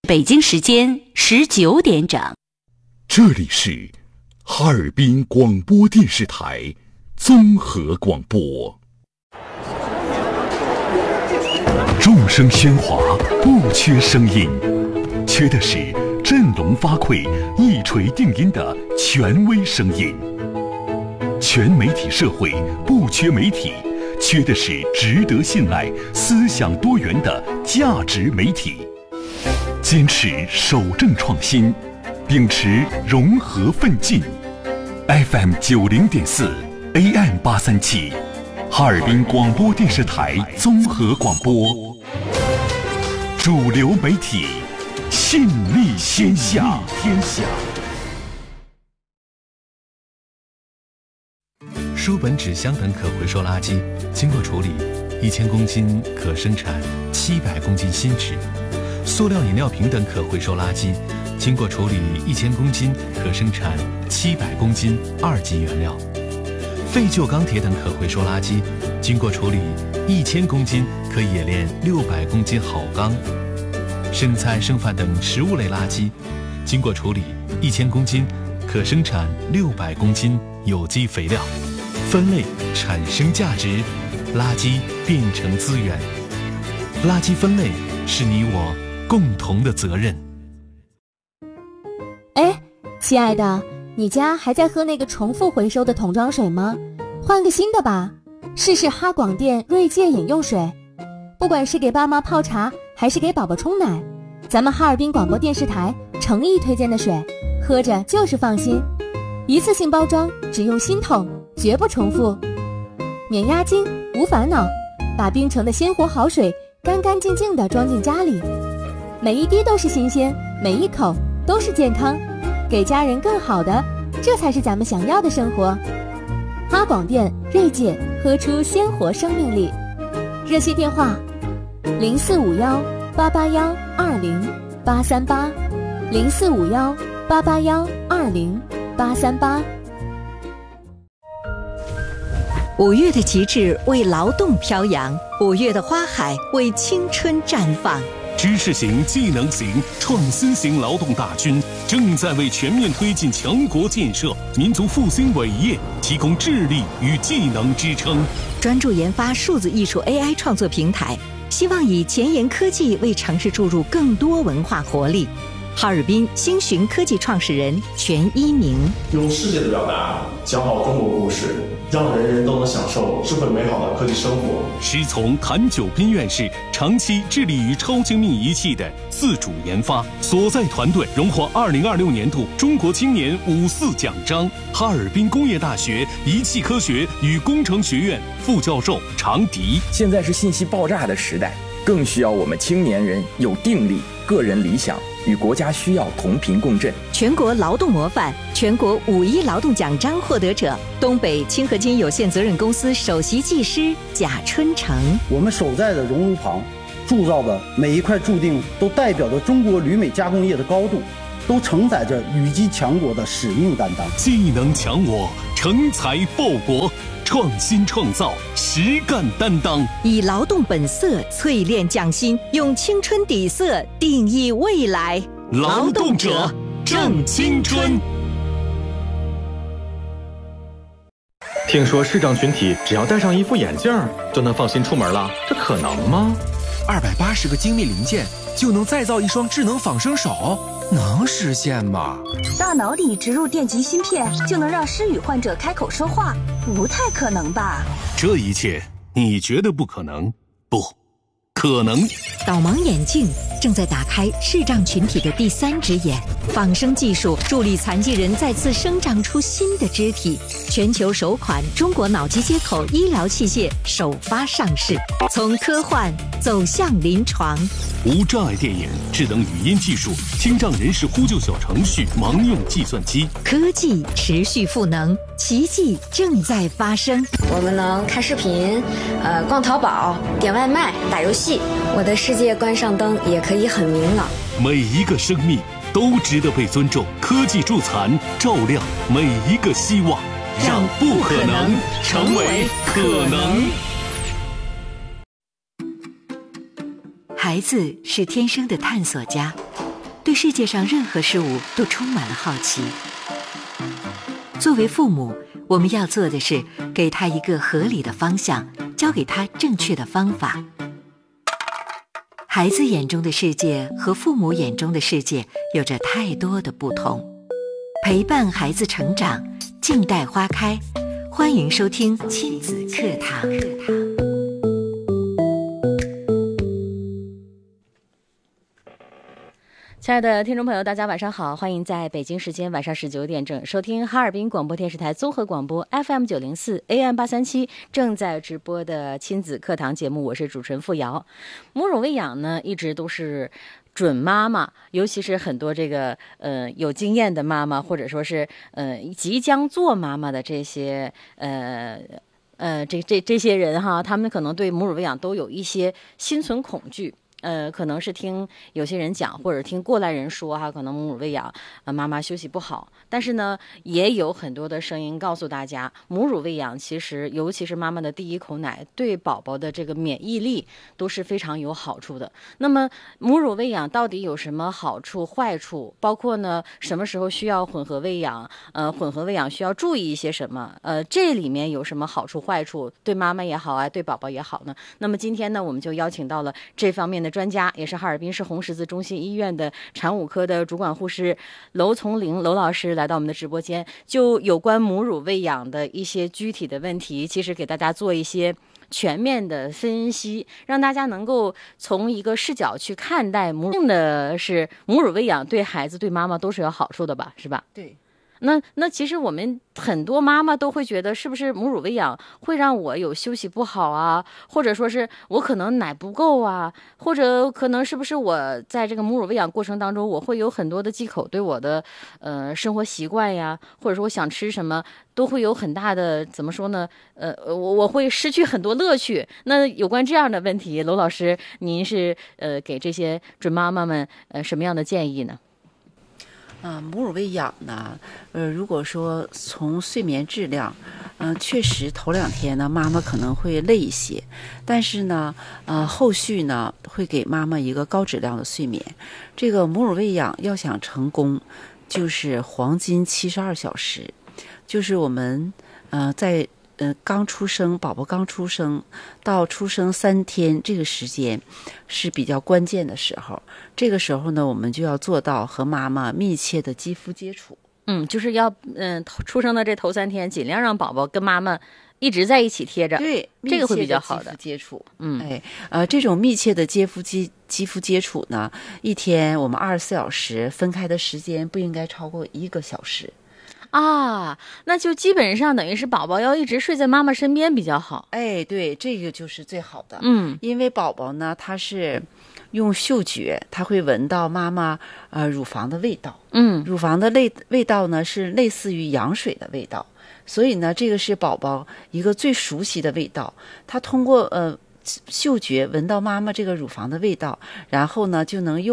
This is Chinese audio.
北京时间19点整。 这里是哈尔滨广播电视台综合广播。众声喧哗，不缺声音，缺的是振聋发聩、一锤定音的权威声音。全媒体社会不缺媒体，缺的是值得信赖、思想多元的价值媒体。坚持守正创新，秉持融合奋进。FM 90.4 AM 837，哈尔滨广播电视台综合广播，主流媒体，信力天下。 书本、纸箱等可回收垃圾经过处理，1000公斤可生产700公斤新纸；塑料饮料瓶等可回收垃圾经过处理1000公斤可生产700公斤2级原料；废旧钢铁等可回收垃圾经过处理1000公斤可冶炼600公斤好钢；生菜、剩饭等食物类垃圾经过处理1000公斤可生产600公斤有机肥料。分类产生价值，垃圾变成资源。垃圾分类是你我共同的责任。 哎，亲爱的，你家还在喝那个重复回收的桶装水吗？换个新的吧，试试哈广电锐界饮用水。不管是给爸妈泡茶，还是给宝宝冲奶，咱们哈尔滨广播电视台诚意推荐的水，喝着就是放心。一次性包装，只用新桶，绝不重复，免押金，无烦恼，把冰城的鲜活好水干干净净地装进家里，每一滴都是新鲜，每一口都是健康，给家人更好的，这才是咱们想要的生活。哈广电锐界，喝出鲜活生命力。热线电话0451-881-20838，0451-881-20838。 5月的旗帜为劳动飘扬，5月的花海为青春绽放。 知识型、技能型、创新型劳动大军正在为全面推进强国建设、民族复兴伟业提供智力与技能支撑。 专注研发数字艺术 AI 创作平台，希望以前沿科技为城市注入更多文化活力。哈尔滨星寻科技创始人全一鸣， 用世界的表达讲好中国故事，让人人都能享受智慧美好的科技生活。 师从谭九斌院士长期致力于超精密仪器的自主研发，所在团队荣获2026年度中国青年54奖章。哈尔滨工业大学仪器科学与工程学院副教授常迪， 现在是信息爆炸的时代，更需要我们青年人有定力、个人理想，与国家需要同频共振。 全国劳动模范、全国5·1劳动奖章获得者，东北清合金有限责任公司首席技师贾春成。 我们守在的熔炉旁铸造的每一块铸锭，都代表着中国铝镁加工业的高度，都承载着羽击强国的使命担当。 技能强我，成才报国，创新创造，实干担当， 以劳动本色淬炼匠心，用青春底色定义未来。 劳动者正青春。 听说视障群体只要戴上一副眼镜就能放心出门了，这可能吗 ？280个精密零件就能再造一双智能仿生手，能实现吗？ 大脑里植入电极芯片就能让失语患者开口说话，不太可能吧？ 这一切你觉得不可能？不可能。 导盲眼镜正在打开视障群体的第3只眼，仿生技术助力残疾人再次生长出新的肢体。全球首款中国脑机接口医疗器械首发上市，从科幻走向临床。 无障碍电影、智能语音技术、听障人士呼救小程序、盲用计算机， 科技持续赋能，奇迹正在发生。 我们能看视频，逛淘宝、点外卖、打游戏。我的世界关上灯也可以很明朗。 每一个生命都值得被尊重，科技助残，照亮每一个希望，让不可能成为可能。 孩子是天生的探索家， 对世界上任何事物都充满了好奇。作为父母，我们要做的是给他一个合理的方向，教给他正确的方法。孩子眼中的世界和父母眼中的世界有着太多的不同。陪伴孩子成长，静待花开。欢迎收听亲子课堂。 亲爱的听众朋友，大家晚上好，欢迎在北京时间晚上19点整收听哈尔滨广播电视台综合广播 FM904 AM837 正在直播的亲子课堂节目，我是主持人付瑶。母乳喂养呢，一直都是准妈妈，尤其是很多这个有经验的妈妈，或者说是即将做妈妈的这些这些人哈，他们可能对母乳喂养都有一些心存恐惧。可能是听有些人讲，或者听过来人说哈，可能母乳喂养妈妈休息不好。但是呢，也有很多的声音告诉大家，母乳喂养其实尤其是妈妈的第一口奶，对宝宝的这个免疫力都是非常有好处的。那么母乳喂养到底有什么好处、坏处？包括呢，什么时候需要混合喂养？混合喂养需要注意一些什么？这里面有什么好处、坏处？对妈妈也好啊，对宝宝也好呢？那么今天呢，我们就邀请到了这方面的专家，也是哈尔滨市红十字中心医院的产午科的主管护士娄从玲娄老师来到我们的直播间，就有关母乳喂养的一些具体的问题，其实给大家做一些全面的分析，让大家能够从一个视角去看待母乳的是母乳喂养对孩子对妈妈都是有好处的吧，是吧？ 对。 那其实我们很多妈妈都会觉得，是不是母乳喂养会让我有休息不好啊，或者说是我可能奶不够啊，或者可能是不是我在这个母乳喂养过程当中，我会有很多的忌口，对我的生活习惯呀，或者说我想吃什么都会有很大的怎么说呢？我会失去很多乐趣。那有关这样的问题，娄老师，您是给这些准妈妈们什么样的建议呢？ 母乳喂养呢，如果说从睡眠质量，确实头2天呢，妈妈可能会累一些，但是呢，后续呢会给妈妈一个高质量的睡眠。这个母乳喂养要想成功，就是黄金72小时，就是我们在刚出生，宝宝刚出生到出生3天，这个时间是比较关键的时候。这个时候呢，我们就要做到和妈妈密切的肌肤接触。 就是要出生的这头3天，尽量让宝宝跟妈妈一直在一起贴着。 对， 这个会比较好的接触。这种密切的肌肤接触呢，一天我们24小时分开的时间不应该超过1个小时。 那就基本上等于是宝宝要一直睡在妈妈身边比较好。 对，这个就是最好的。因为宝宝呢，他是用嗅觉，他会闻到妈妈乳房的味道。乳房的味道呢是类似于羊水的味道，所以呢，这个是宝宝一个最熟悉的味道。他通过嗅觉闻到妈妈这个乳房的味道，然后呢就能